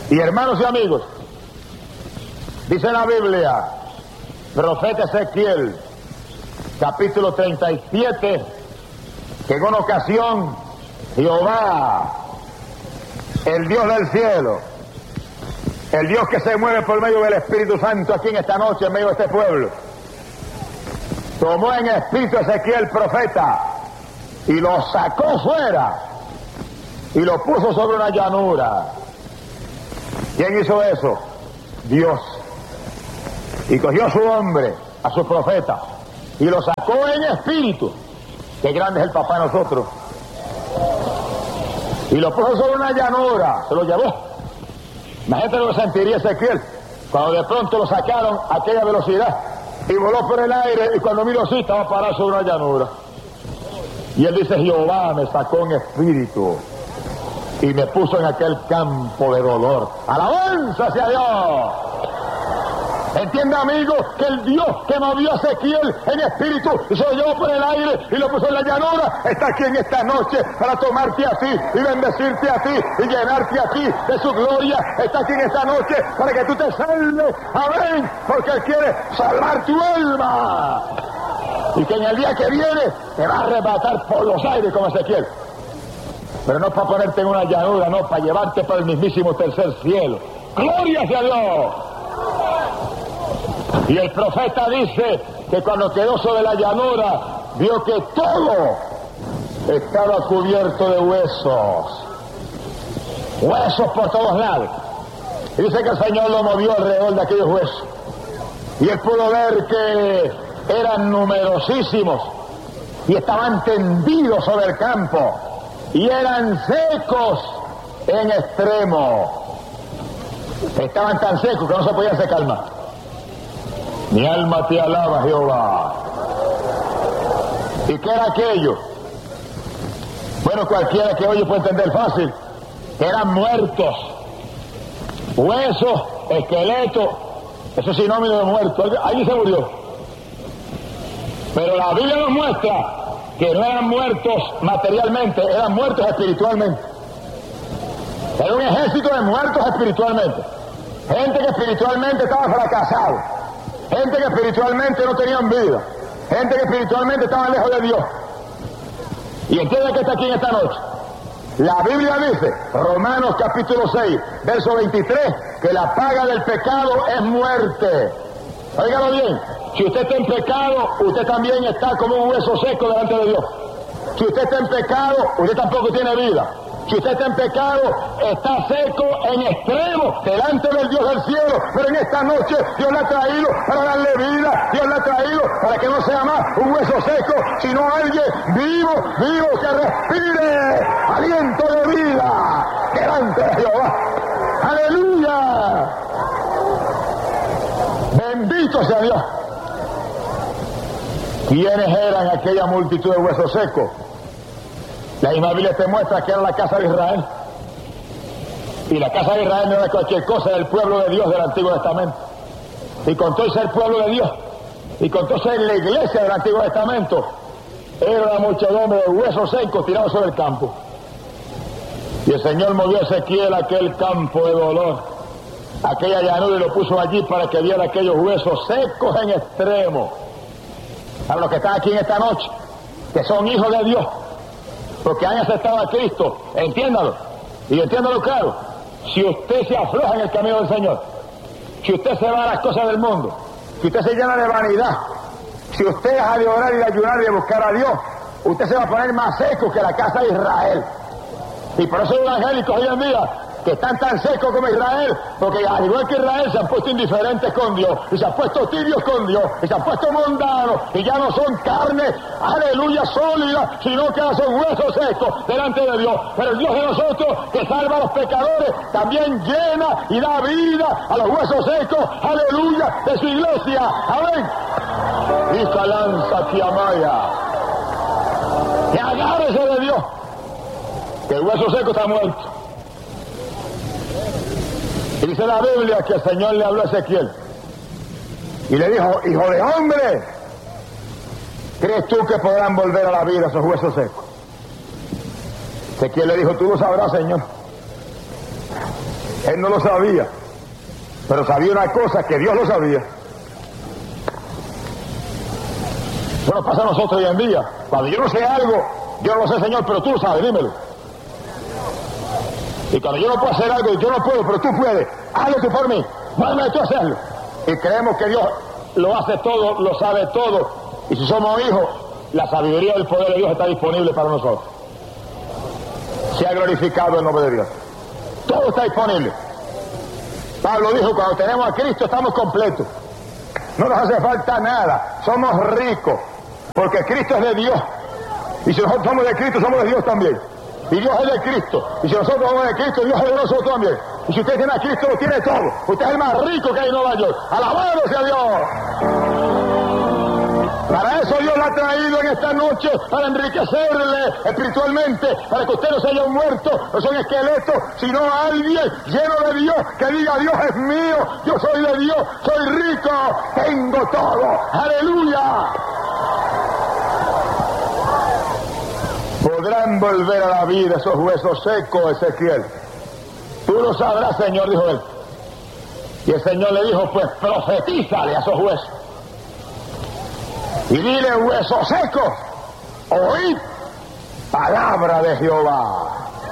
Y hermanos y amigos, dice la Biblia, profeta Ezequiel, capítulo 37, que en una ocasión Jehová, el Dios del cielo, el Dios que se mueve por medio del Espíritu Santo aquí en esta noche, en medio de este pueblo, tomó en espíritu a Ezequiel profeta y lo sacó fuera y lo puso sobre una llanura. ¿Quién hizo eso? Dios. Y cogió a su hombre, a su profeta, y lo sacó en espíritu. Qué grande es el papá de nosotros. Y lo puso sobre una llanura, se lo llevó. Imagínate lo que sentiría Ezequiel cuando de pronto lo sacaron a aquella velocidad y voló por el aire, y cuando miró así estaba parado sobre una llanura. Y él dice: Jehová me sacó en espíritu y me puso en aquel campo de dolor. ¡Alabanza hacia Dios! Entiende, amigo, que el Dios que movió a Ezequiel en espíritu y se lo llevó por el aire y lo puso en la llanura, está aquí en esta noche para tomarte a ti y bendecirte a ti y llenarte a ti de su gloria. Está aquí en esta noche para que tú te salves. Amén, porque Él quiere salvar tu alma. Y que en el día que viene te va a arrebatar por los aires como Ezequiel. Pero no para ponerte en una llanura, no, para llevarte para el mismísimo tercer cielo. ¡Gloria hacia Dios! Y el profeta dice que cuando quedó sobre la llanura, vio que todo estaba cubierto de huesos. Huesos por todos lados. Y dice que el Señor lo movió alrededor de aquellos huesos. Y él pudo ver que eran numerosísimos y estaban tendidos sobre el campo. Y eran secos en extremo. Estaban tan secos que no se podían secar más. Mi alma te alaba, Jehová. ¿Y qué era aquello? Bueno, cualquiera que oye puede entender fácil. Eran muertos. Huesos, esqueletos. Eso es sinónimo de muerto. Allí se murió. Pero la Biblia nos muestra que no eran muertos materialmente, eran muertos espiritualmente. Era un ejército de muertos espiritualmente. Gente que espiritualmente estaba fracasada. Gente que espiritualmente no tenían vida. Gente que espiritualmente estaba lejos de Dios. Y entiende que está aquí en esta noche. La Biblia dice, Romanos capítulo 6, verso 23, que la paga del pecado es muerte. Óigalo bien, si usted está en pecado, usted también está como un hueso seco delante de Dios. Si usted está en pecado, usted tampoco tiene vida. Si usted está en pecado, está seco en extremo delante del Dios del cielo. Pero en esta noche Dios le ha traído para darle vida. Dios le ha traído para que no sea más un hueso seco, sino alguien vivo, que respire aliento de vida delante de Jehová. ¡Aleluya! Bendito sea Dios. ¿Quiénes eran aquella multitud de huesos secos? La misma Biblia te muestra que era la casa de Israel. Y la casa de Israel no era cualquier cosa, era el pueblo de Dios del Antiguo Testamento. Y con todo ser pueblo de Dios, y con todo ser la iglesia del Antiguo Testamento, era una muchedumbre de huesos secos tirados sobre el campo. Y el Señor movió a Ezequiel a aquel campo de dolor, aquella llanura, y lo puso allí para que viera aquellos huesos secos en extremo. Para los que están aquí en esta noche, que son hijos de Dios, porque han aceptado a Cristo, entiéndalo, y entiéndalo claro. Si usted se afloja en el camino del Señor, si usted se va a las cosas del mundo, si usted se llena de vanidad, si usted deja de orar y de ayunar y de buscar a Dios, usted se va a poner más seco que la casa de Israel. Y por eso los evangélicos hoy en día, que están tan secos como Israel, porque al igual que Israel se han puesto indiferentes con Dios, y se han puesto tibios con Dios, y se han puesto mundanos, y ya no son carne, aleluya, sólida, sino que son huesos secos delante de Dios. Pero el Dios de nosotros, que salva a los pecadores, también llena y da vida a los huesos secos, aleluya, de su iglesia. Amén. Y calanza Tiamaya. Que agárrese de Dios, que el hueso seco está muerto. Y dice la Biblia que el Señor le habló a Ezequiel y le dijo: hijo de hombre, ¿crees tú que podrán volver a la vida esos huesos secos? Ezequiel le dijo: tú lo sabrás, Señor. Él no lo sabía, pero sabía una cosa, que Dios lo sabía. Bueno, pasa a nosotros hoy en día. Cuando yo no sé algo, yo no lo sé, Señor, pero tú lo sabes, dímelo. Y cuando yo no puedo hacer algo, yo no puedo, pero tú puedes. Hazlo tú por mí, mándame tú a hacerlo. Y creemos que Dios lo hace todo, lo sabe todo. Y si somos hijos, la sabiduría y el poder de Dios está disponible para nosotros. Sea glorificado el nombre de Dios. Todo está disponible. Pablo dijo, cuando tenemos a Cristo estamos completos. No nos hace falta nada. Somos ricos, porque Cristo es de Dios. Y si nosotros somos de Cristo, somos de Dios también. Y Dios es de Cristo. Y si nosotros somos de Cristo, Dios es de nosotros también. Y si usted tiene a Cristo, lo tiene todo. Usted es el más rico que hay en Nueva York. ¡Alabado sea Dios! Para eso Dios lo ha traído en esta noche, para enriquecerle espiritualmente, para que usted no se haya muerto, no son esqueletos, sino alguien lleno de Dios, que diga: Dios es mío, yo soy de Dios, soy rico, tengo todo. ¡Aleluya! Podrán volver a la vida esos huesos secos, Ezequiel. Tú lo sabrás, Señor, dijo él. Y el Señor le dijo: pues profetízale a esos huesos. Y dile: huesos secos, oíd palabra de Jehová.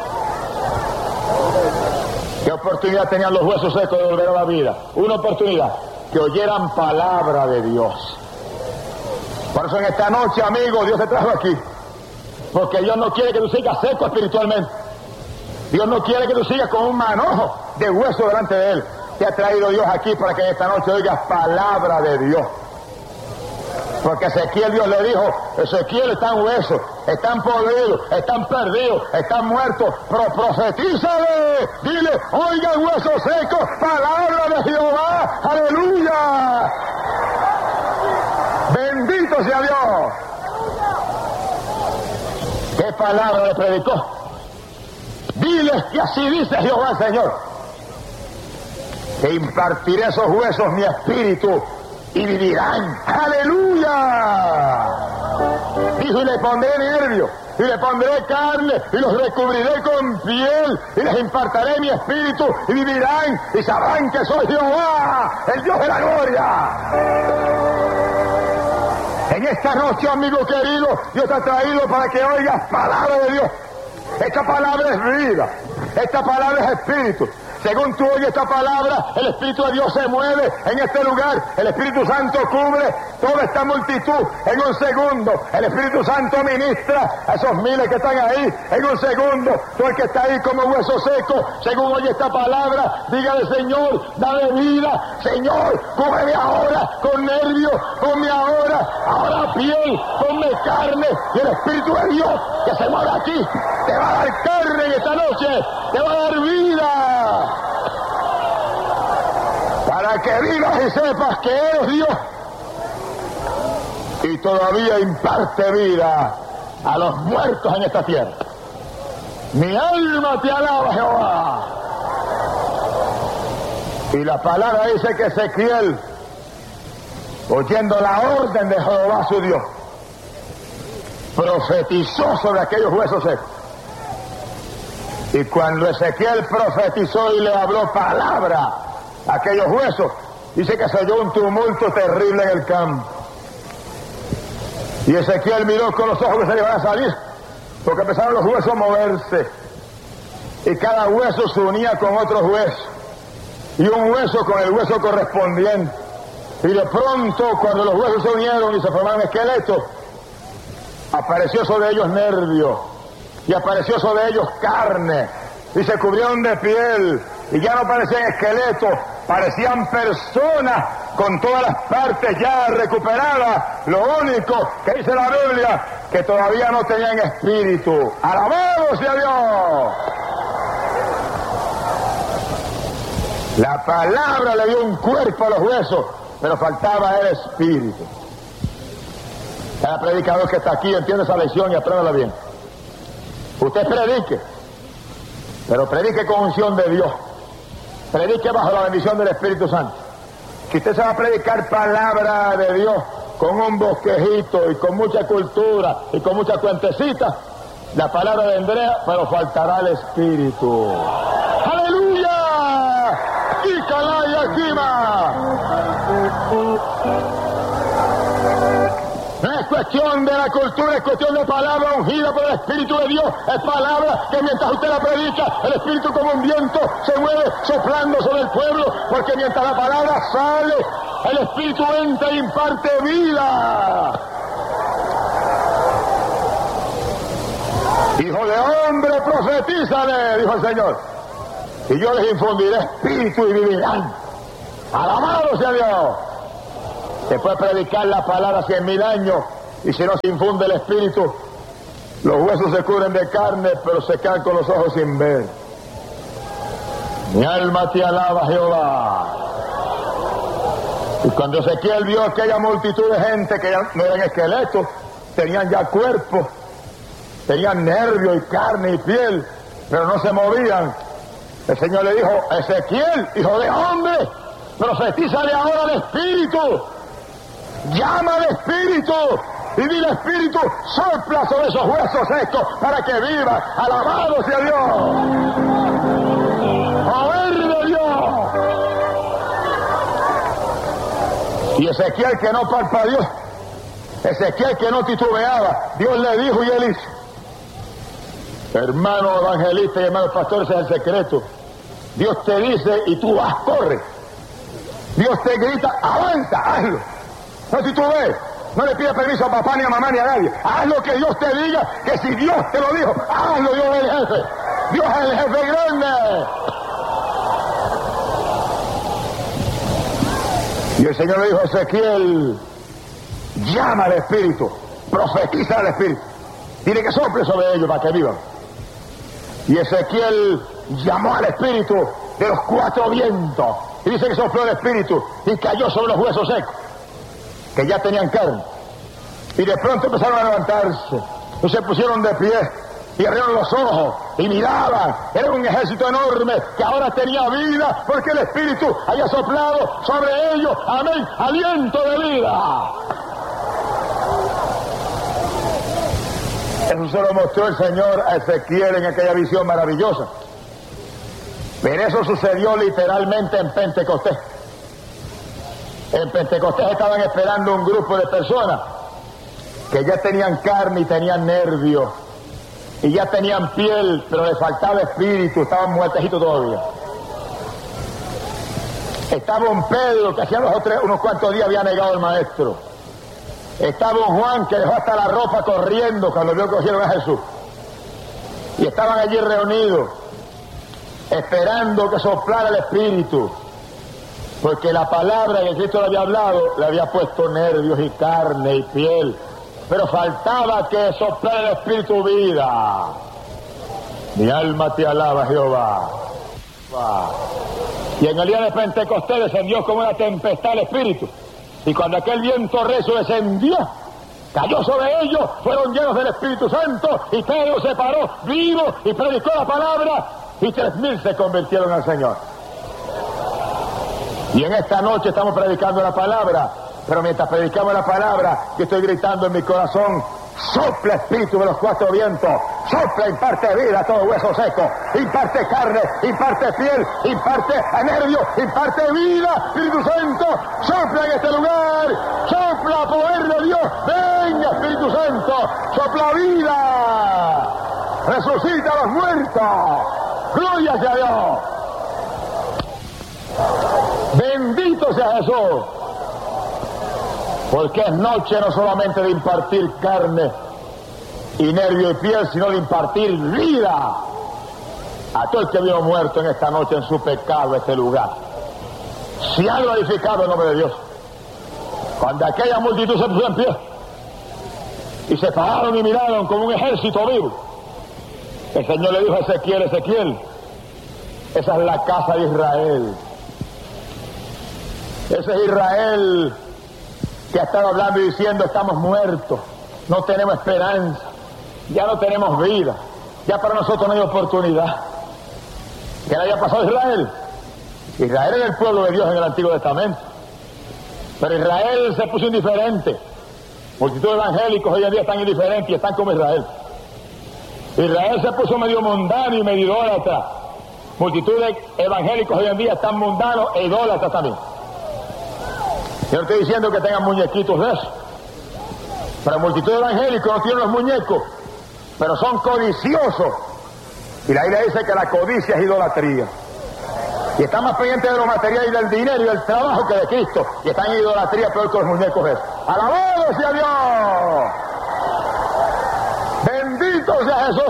¿Qué oportunidad tenían los huesos secos de volver a la vida? Una oportunidad, que oyeran palabra de Dios. Por eso en esta noche, amigo, Dios te trajo aquí. Porque Dios no quiere que tú sigas seco espiritualmente. Dios no quiere que tú sigas con un manojo de hueso delante de Él. Te ha traído Dios aquí para que esta noche oigas palabra de Dios. Porque Ezequiel, Dios le dijo: Ezequiel, están huesos, están podridos, están perdidos, están muertos, pero profetízale, dile: oigan, huesos secos, palabra de Jehová, aleluya. Bendito sea Dios. ¿Qué palabra le predicó? Diles que así dice Jehová el Señor, que impartiré a esos huesos mi espíritu y vivirán. ¡Aleluya! Dijo: y le pondré nervio, y le pondré carne, y los recubriré con piel, y les impartiré mi espíritu y vivirán, y sabrán que soy Jehová, el Dios de la gloria. En esta noche, amigo querido, Dios te ha traído para que oigas palabra de Dios. Esta palabra es vida, esta palabra es espíritu. Según tú oyes esta palabra, el Espíritu de Dios se mueve en este lugar. El Espíritu Santo cubre toda esta multitud en un segundo. El Espíritu Santo ministra a esos miles que están ahí en un segundo. Tú, el que está ahí como hueso seco, según oye esta palabra, dígale: Señor, dame vida. Señor, cúbreme ahora con nervios, ponme ahora piel, ponme carne. Y el Espíritu de Dios que se mueve aquí te va a dar carne en esta noche, te va a dar vida. Para que vivas y sepas que eres Dios y todavía imparte vida a los muertos en esta tierra. Mi alma te alaba, Jehová. Y la palabra dice que Ezequiel, oyendo la orden de Jehová su Dios, profetizó sobre aquellos huesos secos. Y cuando Ezequiel profetizó y le habló palabra a aquellos huesos, dice que se oyó un tumulto terrible en el campo. Y Ezequiel miró con los ojos que se le iban a salir, porque empezaron los huesos a moverse. Y cada hueso se unía con otro hueso, y un hueso con el hueso correspondiente. Y de pronto, cuando los huesos se unieron y se formaron esqueletos, apareció sobre ellos nervio, y apareció sobre ellos carne, y se cubrieron de piel, y ya no parecían esqueletos, parecían personas con todas las partes ya recuperadas. Lo único que dice la Biblia, que todavía no tenían espíritu. ¡Alabado sea Dios! La palabra le dio un cuerpo a los huesos, pero faltaba el espíritu. Cada predicador que está aquí entiende esa lección y apréndala bien. Usted predique, pero predique con unción de Dios. Predique bajo la bendición del Espíritu Santo. Si usted se va a predicar palabra de Dios con un bosquejito y con mucha cultura y con mucha cuentecita, la palabra vendrá, pero faltará el Espíritu. ¡Aleluya! íntima. No es cuestión de la cultura, es cuestión de palabra ungida por el Espíritu de Dios. Es palabra que mientras usted la predica, el Espíritu como un viento se mueve soplando sobre el pueblo, porque mientras la palabra sale, el Espíritu entra y imparte vida. Hijo de hombre, profetízale, dijo el Señor, y yo les infundiré espíritu y vivirán. Alabado sea Dios. Se puede predicar la palabra 100,000 años y si no se infunde el espíritu, los huesos se cubren de carne, pero se quedan con los ojos sin ver. Mi alma te alaba, Jehová. Y cuando Ezequiel vio aquella multitud de gente que ya no eran esqueletos, tenían ya cuerpo, tenían nervio y carne y piel, pero no se movían, el Señor le dijo: Ezequiel, hijo de hombre, profetízale ahora al Espíritu. Llama al Espíritu y dile: Espíritu, sopla sobre esos huesos secos para que viva. Alabado sea Dios. Poder de Dios. Y Ezequiel, que no parpadeó, Ezequiel, que no titubeaba, Dios le dijo y él hizo. Hermano evangelista y hermanos pastores, ese es el secreto. Dios te dice y tú vas, corre. Dios te grita: avanza, hazlo. No titubees, no le pidas permiso a papá ni a mamá ni a nadie. Haz lo que Dios te diga, que si Dios te lo dijo, hazlo. Dios es el jefe. Dios es el jefe grande. Y el Señor le dijo a Ezequiel: llama al Espíritu, profetiza al Espíritu, dile que sople sobre ellos para que vivan. Y Ezequiel llamó al Espíritu de los 4 vientos, y dice que sopló el Espíritu y cayó sobre los huesos secos, que ya tenían carne, y de pronto empezaron a levantarse, y se pusieron de pie, y abrieron los ojos, y miraban. Era un ejército enorme, que ahora tenía vida, porque el Espíritu había soplado sobre ellos, amén, aliento de vida. Eso se lo mostró el Señor a Ezequiel en aquella visión maravillosa. Pero eso sucedió literalmente en Pentecostés. En Pentecostés estaban esperando un grupo de personas que ya tenían carne y tenían nervios y ya tenían piel, pero les faltaba espíritu, estaban muertecitos todavía. Estaba un Pedro que hacía unos cuantos días había negado al maestro. Estaba un Juan que dejó hasta la ropa corriendo cuando vio que cogieron a Jesús. Y estaban allí reunidos esperando que soplara el espíritu, porque la palabra que Cristo le había hablado le había puesto nervios y carne y piel, pero faltaba que soplara el Espíritu vida. Mi alma te alaba, Jehová. Y en el día de Pentecostés descendió como una tempestad el Espíritu, y cuando aquel viento recio descendió, cayó sobre ellos, fueron llenos del Espíritu Santo, y Pedro se paró vivo y predicó la palabra, y 3,000 se convirtieron al Señor. Y en esta noche estamos predicando la palabra, pero mientras predicamos la palabra, yo estoy gritando en mi corazón: sopla espíritu de los 4 vientos, sopla, imparte vida a todo hueso seco, imparte carne, imparte piel, imparte nervio, imparte vida. Espíritu Santo, sopla en este lugar, sopla poder de Dios, venga Espíritu Santo, sopla vida, resucita a los muertos, gloria a Dios. Bendito sea Jesús, porque es noche no solamente de impartir carne y nervio y piel, sino de impartir vida a todo el que vino muerto en esta noche en su pecado, este lugar. Se ha glorificado el nombre de Dios. Cuando aquella multitud se puso en pie y se pararon y miraron como un ejército vivo, el Señor le dijo a Ezequiel: Ezequiel, esa es la casa de Israel. Ese es Israel que ha estado hablando y diciendo: estamos muertos, no tenemos esperanza, ya no tenemos vida, ya para nosotros no hay oportunidad. ¿Qué le haya pasado a Israel? Israel era el pueblo de Dios en el Antiguo Testamento, pero Israel se puso indiferente. Multitud de evangélicos hoy en día están indiferentes y están como Israel. Israel se puso medio mundano y medio idólatra. Multitud de evangélicos hoy en día están mundanos e idólatras también. Yo no estoy diciendo que tengan muñequitos de eso, pero multitud de evangélicos no tienen los muñecos, pero son codiciosos. Y la Biblia dice que la codicia es idolatría. Y están más pendientes de lo material y del dinero y del trabajo que de Cristo. Y están en idolatría peor que los muñecos esos. ¡Alabado sea Dios! ¡Bendito sea Jesús!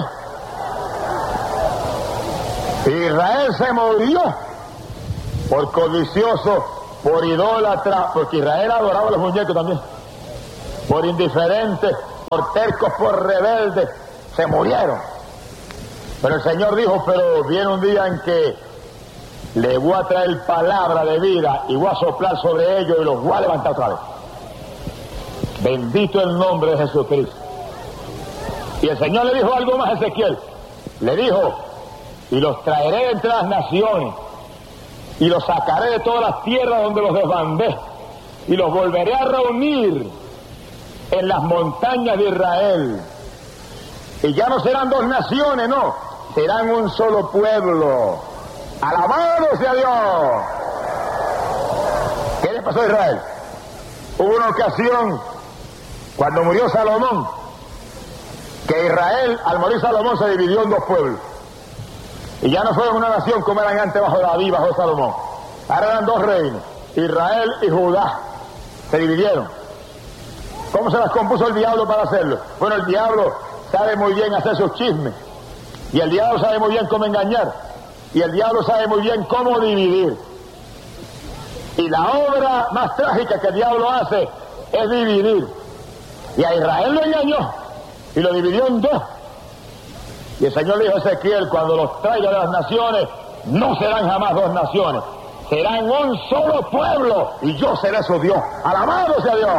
Israel se murió por codicioso, por idólatra, porque Israel adoraba a los muñecos también, por indiferentes, por tercos, por rebeldes, se murieron. Pero el Señor dijo, pero viene un día en que le voy a traer palabra de vida y voy a soplar sobre ellos y los voy a levantar otra vez. Bendito el nombre de Jesucristo. Y el Señor le dijo algo más a Ezequiel. Le dijo, y los traeré entre las naciones, y los sacaré de todas las tierras donde los desbandé, y los volveré a reunir en las montañas de Israel. Y ya no serán dos naciones, no, serán un solo pueblo. ¡Alabado sea Dios! ¿Qué le pasó a Israel? Hubo una ocasión, cuando murió Salomón, que Israel, al morir Salomón, se dividió en dos pueblos. Y ya no fueron una nación como eran antes bajo David, bajo Salomón. Ahora eran dos reinos, Israel y Judá. Se dividieron. ¿Cómo se las compuso el diablo para hacerlo? Bueno, el diablo sabe muy bien hacer sus chismes. Y el diablo sabe muy bien cómo engañar. Y el diablo sabe muy bien cómo dividir. Y la obra más trágica que el diablo hace es dividir. Y a Israel lo engañó y lo dividió en dos. Y el Señor le dijo a Ezequiel, cuando los traiga de las naciones, no serán jamás dos naciones, serán un solo pueblo, y yo seré su Dios. ¡Alabado sea Dios!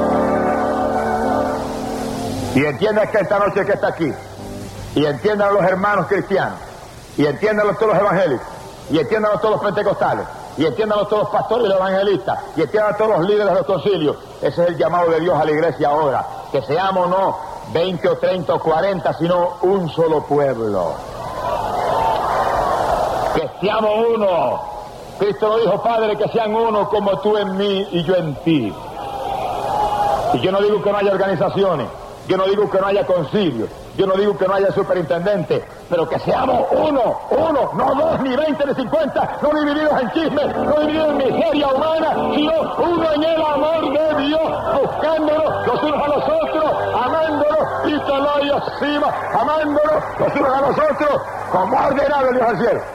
Y entiendan que esta noche que está aquí, y entiendan los hermanos cristianos, y entiéndanlo todos los evangélicos, y entiéndanlo todos los pentecostales, y entiéndanlo todos los pastores y los evangelistas, y entiéndanlo todos los líderes de los concilios. Ese es el llamado de Dios a la iglesia ahora, que seamos no 20 o 30 o 40, sino un solo pueblo. Que seamos uno. Cristo lo dijo, Padre, que sean uno como tú en mí y yo en ti. Y yo no digo que no haya organizaciones, yo no digo que no haya concilios, yo no digo que no haya superintendente, pero que seamos uno, no dos, ni 20, ni 50, no divididos en chismes, no divididos en miseria humana, sino uno en el amor de Dios, buscándonos los unos a los otros, amándonos, y que lo hay encima, amándonos los unos a los otros, como ordenado el Dios al cielo.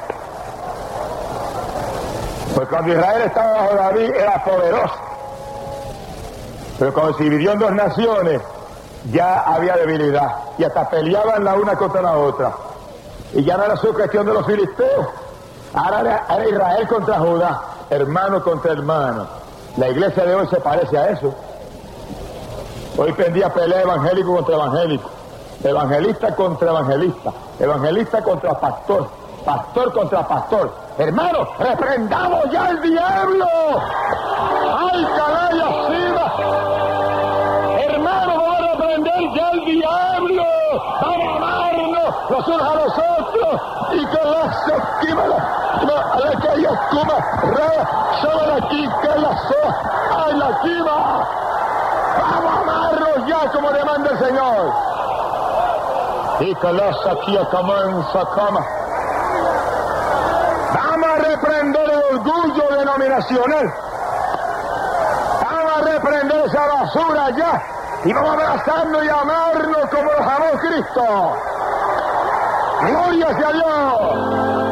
Pues cuando Israel estaba bajo David era poderoso, pero cuando se dividió en dos naciones, ya había debilidad, y hasta peleaban la una contra la otra. Y ya no era su cuestión de los filisteos, ahora era Israel contra Judá, hermano contra hermano. La iglesia de hoy se parece a eso. Hoy pendía pelea evangélico contra evangélico, evangelista contra evangelista, evangelista contra pastor, pastor contra pastor. Hermanos, reprendamos ya al diablo. ¡Ay, caray, encima! Hermanos, vamos a reprender ya al diablo. Vamos a amarnos los unos a los otros. Y que la esquima, la que haya escuma, sobre aquí, que la soa, ¡ay, la esquima! Vamos a amarnos ya como demanda el Señor. Y que la saquía comienza cama. Vamos a reprender el orgullo denominacional. Vamos a reprender esa basura ya. Y vamos a abrazarnos y amarnos como los amó Cristo. Gloria sea Dios.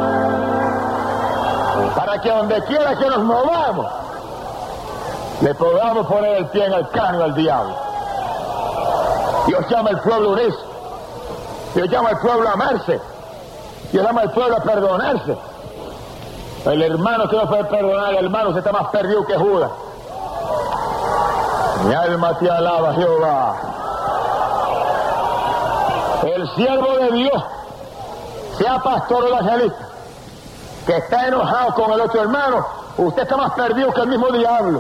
Para que donde quiera que nos movamos, le podamos poner el pie en el cráneo al diablo. Dios llama al pueblo a unirse. Dios llama al pueblo a amarse. Dios llama al pueblo a perdonarse. El hermano que no puede perdonar, el hermano se está más perdido que Judas. Mi alma te alaba, Jehová. El siervo de Dios, sea pastor o evangelista, que está enojado con el otro hermano, usted está más perdido que el mismo diablo.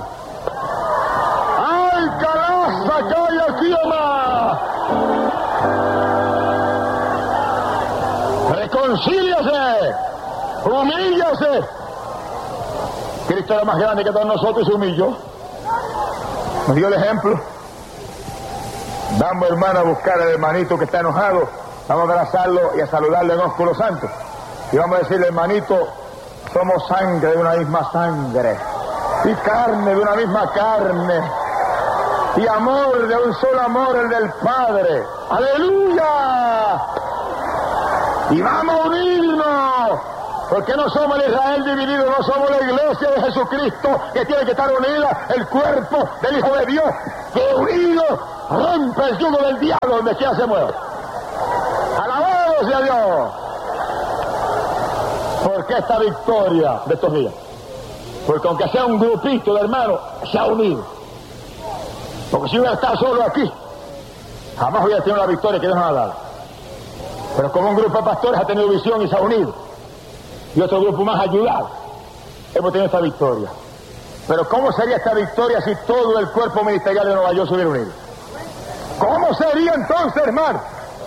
¡Ay, calaza, calla aquí, más! Reconcíliase. Humíllase. Cristo era más grande que todos nosotros y se humilló. Nos dio el ejemplo. Vamos, hermano, a buscar al hermanito que está enojado. Vamos a abrazarlo y a saludarle en ósculo santo. Y vamos a decirle, hermanito, somos sangre de una misma sangre. Y carne de una misma carne. Y amor de un solo amor, el del Padre. ¡Aleluya! Y vamos a unirnos. Porque no somos el Israel dividido, no somos la iglesia de Jesucristo, que tiene que estar unida, el cuerpo del Hijo de Dios, que unido rompe el yugo del diablo donde quiera se mueva. ¡Alabado sea Dios! ¿Por qué esta victoria de estos días? Porque aunque sea un grupito de hermanos, se ha unido. Porque si hubiera estado solo aquí, jamás hubiera tenido la victoria que Dios nos ha dado. Pero como un grupo de pastores ha tenido visión y se ha unido, y otro grupo más ayudado, hemos tenido esta victoria. Pero ¿cómo sería esta victoria si todo el cuerpo ministerial de Nueva York se hubiera unido? ¿Cómo sería entonces, hermano?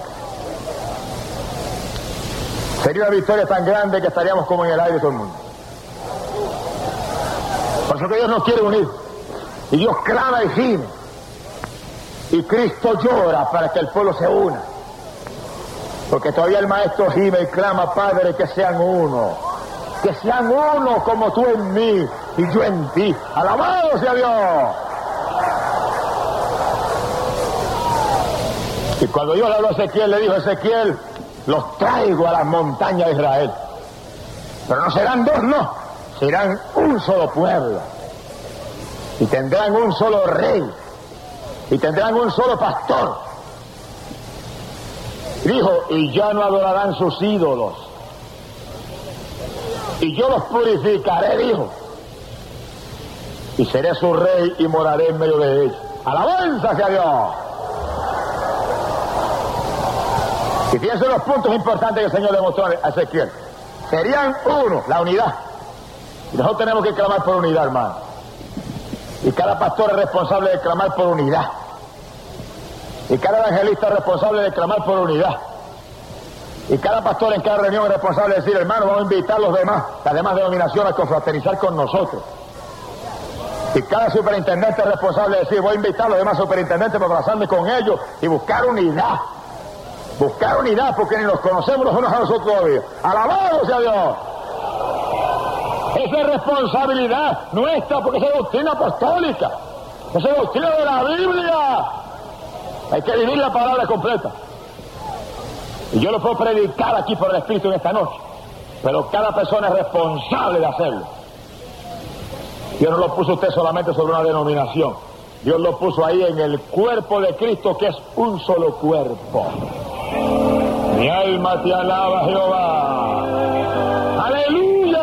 Sería una victoria tan grande que estaríamos como en el aire todo el mundo. Por eso que Dios nos quiere unir. Y Dios clama y gime. Y Cristo llora para que el pueblo se una. Porque todavía el maestro gime y clama, Padre, que sean uno. Que sean uno como tú en mí y yo en ti. ¡Alabado sea Dios! Y cuando Dios le habló a Ezequiel, le dijo, Ezequiel, los traigo a las montañas de Israel. Pero no serán dos, no. Serán un solo pueblo. Y tendrán un solo rey. Y tendrán un solo pastor. Dijo, y ya no adorarán sus ídolos. Y yo los purificaré, dijo. Y seré su rey y moraré en medio de ellos. ¡Alabanza hacia Dios! Y fíjense los puntos importantes que el Señor le mostró a Ezequiel. Serían uno, la unidad. Y nosotros tenemos que clamar por unidad, hermano. Y cada pastor es responsable de clamar por unidad. Y cada evangelista es responsable de clamar por unidad. Y cada pastor en cada reunión es responsable de decir, hermano, vamos a invitar a los demás, las demás denominaciones a confraternizar con nosotros. Y cada superintendente es responsable de decir, voy a invitar a los demás superintendentes para abrazarme con ellos y buscar unidad. Buscar unidad, porque ni nos conocemos los unos a nosotros todavía. ¡Alabado sea Dios! Esa es responsabilidad nuestra, porque esa es doctrina apostólica. Esa es doctrina de la Biblia. Hay que vivir la palabra completa. Y yo lo puedo predicar aquí por el Espíritu en esta noche, pero cada persona es responsable de hacerlo. Dios no lo puso usted solamente sobre una denominación. Dios lo puso ahí en el cuerpo de Cristo, que es un solo cuerpo. Mi alma te alaba, Jehová. ¡Aleluya!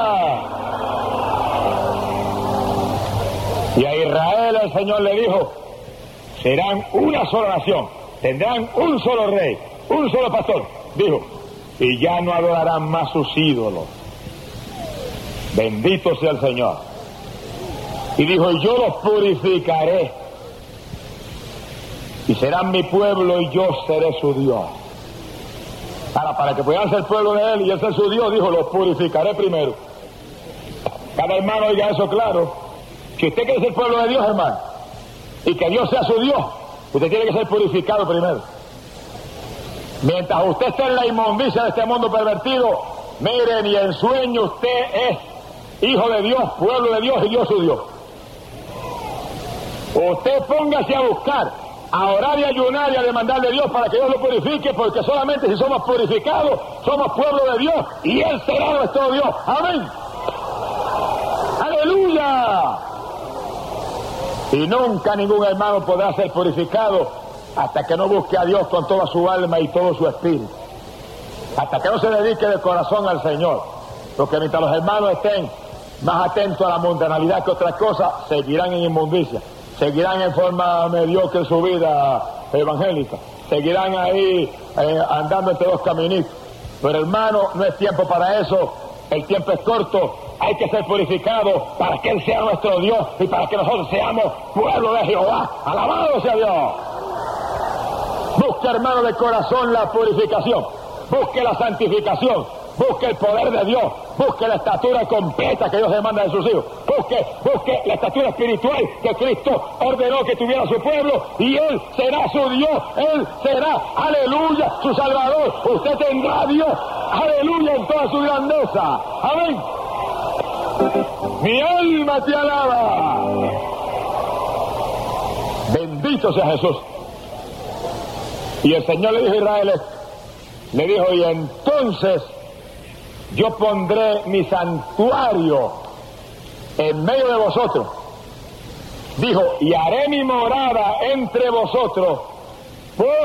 Y a Israel el Señor le dijo, serán una sola nación, tendrán un solo rey, un solo pastor, dijo, y ya no adorarán más sus ídolos. Bendito sea el Señor. Y dijo, y yo los purificaré, y serán mi pueblo y yo seré su Dios. Ahora, para que puedan ser pueblo de él y él ser su Dios, dijo, los purificaré primero. Cada hermano oiga eso claro. Si usted quiere ser pueblo de Dios, hermano, y que Dios sea su Dios, usted tiene que ser purificado primero. Mientras usted esté en la inmundicia de este mundo pervertido, miren, y en sueño usted es hijo de Dios, pueblo de Dios y Dios su Dios. Usted póngase a buscar, a orar y ayunar y a demandar de Dios para que Dios lo purifique, porque solamente si somos purificados, somos pueblo de Dios y Él será nuestro Dios. Amén. ¡Aleluya! Y nunca ningún hermano podrá ser purificado hasta que no busque a Dios con toda su alma y todo su espíritu. Hasta que no se dedique de corazón al Señor. Porque mientras los hermanos estén más atentos a la mundanalidad que otras cosas, seguirán en inmundicia. Seguirán en forma mediocre en su vida evangélica. Seguirán ahí andando entre dos caminitos. Pero hermano, no es tiempo para eso. El tiempo es corto. Hay que ser purificados para que Él sea nuestro Dios y para que nosotros seamos pueblo de Jehová. ¡Alabado sea Dios! Busque, hermano, de corazón la purificación. Busque la santificación. busque el poder de Dios, busque la estatura completa que Dios demanda de sus hijos, busque la estatura espiritual que Cristo ordenó que tuviera su pueblo, y Él será su Dios, Él será, aleluya, su Salvador. Usted tendrá a Dios, aleluya, en toda su grandeza. Amén. Mi alma te alaba. Bendito sea Jesús. Y el Señor le dijo a Israel esto. Le dijo, y entonces yo pondré mi santuario en medio de vosotros. Dijo, y haré mi morada entre vosotros.